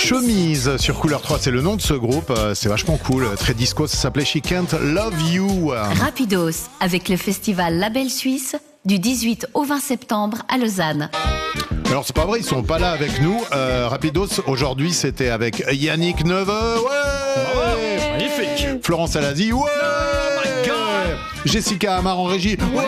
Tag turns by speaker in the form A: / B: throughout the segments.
A: Chemise sur Couleur 3, c'est le nom de ce groupe. C'est vachement cool, très disco. Ça s'appelait She Can't Love You.
B: Rapidos, avec le festival Label Suisse, du 18 au 20 septembre à Lausanne.
A: Alors c'est pas vrai, ils sont pas là avec nous. Rapidos, aujourd'hui, c'était avec Yannick Neveu. Ouais,
C: magnifique.
A: Florence Alazi. Ouais.
C: Oh my God.
A: Jessica Amar en régie. Ouais.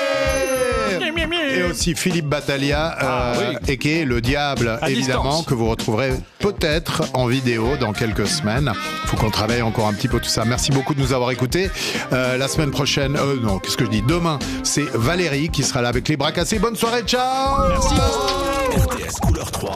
A: Et aussi Philippe Battaglia, et qui est le diable, évidemment, distance. Que vous retrouverez peut-être en vidéo dans quelques semaines. Il faut qu'on travaille encore un petit peu tout ça. Merci beaucoup de nous avoir écoutés. La semaine prochaine, demain, c'est Valérie qui sera là avec les bras cassés. Bonne soirée, ciao.
C: Merci.
D: RTS Couleur 3.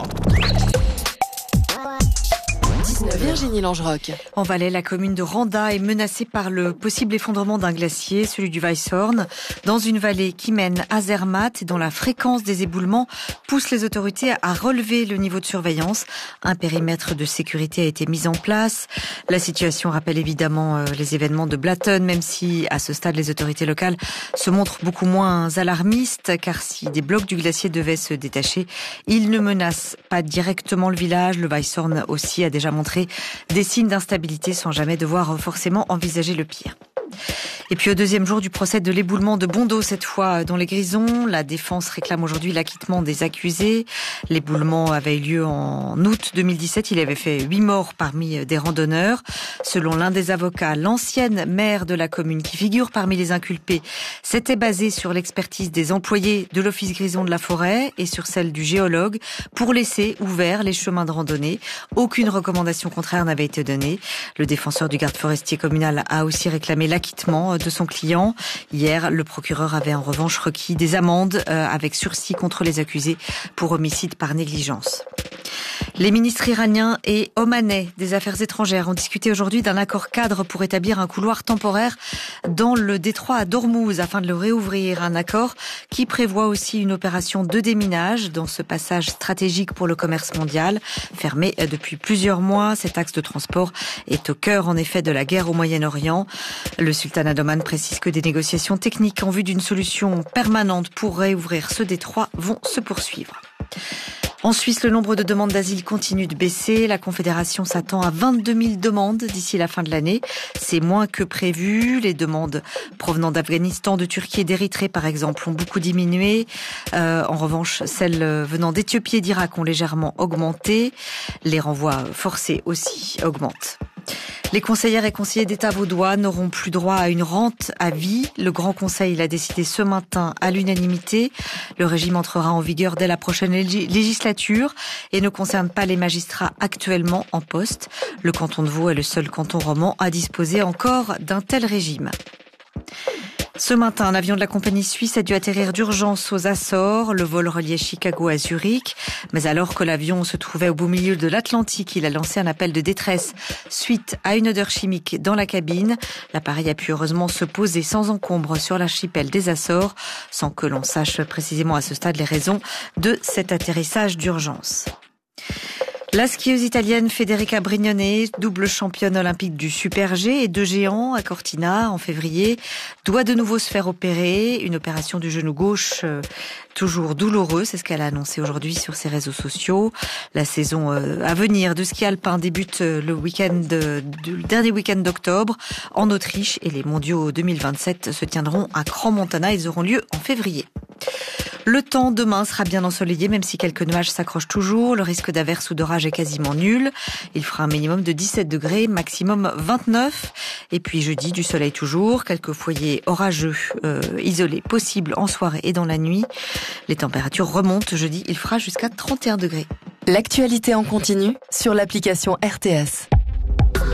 E: Virginie Langerock.
F: En Valais, la commune de Randa est menacée par le possible effondrement d'un glacier, celui du Weisshorn, dans une vallée qui mène à Zermatt et dont la fréquence des éboulements pousse les autorités à relever le niveau de surveillance. Un périmètre de sécurité a été mis en place. La situation rappelle évidemment les événements de Blatten, même si à ce stade les autorités locales se montrent beaucoup moins alarmistes, car si des blocs du glacier devaient se détacher, ils ne menacent pas directement le village. Le Weisshorn aussi a déjà montré des signes d'instabilité sans jamais devoir forcément envisager le pire. Et puis au deuxième jour du procès de l'éboulement de Bondeau, cette fois dans les Grisons, la défense réclame aujourd'hui l'acquittement des accusés. L'éboulement avait eu lieu en août 2017, il avait fait 8 morts parmi des randonneurs. Selon l'un des avocats, l'ancienne maire de la commune qui figure parmi les inculpés s'était basée sur l'expertise des employés de l'Office Grison de la Forêt et sur celle du géologue pour laisser ouverts les chemins de randonnée. Aucune recommandation contraire n'avait été donnée. Le défenseur du garde forestier communal a aussi réclamé l'acquittement de son client. Hier, le procureur avait en revanche requis des amendes avec sursis contre les accusés pour homicide par négligence. Les ministres iraniens et omanais des Affaires étrangères ont discuté aujourd'hui d'un accord cadre pour établir un couloir temporaire dans le détroit à Dormouz afin de le réouvrir. Un accord qui prévoit aussi une opération de déminage dans ce passage stratégique pour le commerce mondial. Fermé depuis plusieurs mois, cet axe de transport est au cœur en effet de la guerre au Moyen-Orient. Le sultanat d'Oman précise que des négociations techniques en vue d'une solution permanente pour réouvrir ce détroit vont se poursuivre. En Suisse, le nombre de demandes d'asile continue de baisser. La Confédération s'attend à 22 000 demandes d'ici la fin de l'année. C'est moins que prévu. Les demandes provenant d'Afghanistan, de Turquie et d'Érythrée, par exemple, ont beaucoup diminué. En revanche, celles venant d'Éthiopie et d'Irak ont légèrement augmenté. Les renvois forcés aussi augmentent. Les conseillères et conseillers d'État vaudois n'auront plus droit à une rente à vie. Le Grand Conseil l'a décidé ce matin à l'unanimité. Le régime entrera en vigueur dès la prochaine législature et ne concerne pas les magistrats actuellement en poste. Le canton de Vaud est le seul canton roman à disposer encore d'un tel régime. Ce matin, un avion de la compagnie suisse a dû atterrir d'urgence aux Açores. Le vol reliait Chicago à Zurich. Mais alors que l'avion se trouvait au beau milieu de l'Atlantique, il a lancé un appel de détresse suite à une odeur chimique dans la cabine. L'appareil a pu heureusement se poser sans encombre sur l'archipel des Açores, sans que l'on sache précisément à ce stade les raisons de cet atterrissage d'urgence. La skieuse italienne Federica Brignone, double championne olympique du Super G et de géant à Cortina en février, doit de nouveau se faire opérer. Une opération du genou gauche toujours douloureuse, c'est ce qu'elle a annoncé aujourd'hui sur ses réseaux sociaux. La saison à venir de ski alpin débute le dernier week-end d'octobre en Autriche et les mondiaux 2027 se tiendront à Crans-Montana. Ils auront lieu en février. Le temps demain sera bien ensoleillé, même si quelques nuages s'accrochent toujours. Le risque d'averse ou d'orage est quasiment nul. Il fera un minimum de 17 degrés, maximum 29. Et puis jeudi, du soleil toujours. Quelques foyers orageux isolés possibles en soirée et dans la nuit. Les températures remontent. Jeudi, il fera jusqu'à 31 degrés.
E: L'actualité en continu sur l'application RTS.